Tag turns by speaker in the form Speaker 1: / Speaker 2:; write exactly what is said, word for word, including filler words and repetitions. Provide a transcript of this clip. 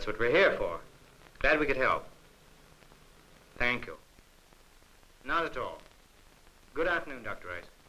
Speaker 1: That's what we're here for. Glad we could help. Thank you. Not at all. Good afternoon, Doctor Rice.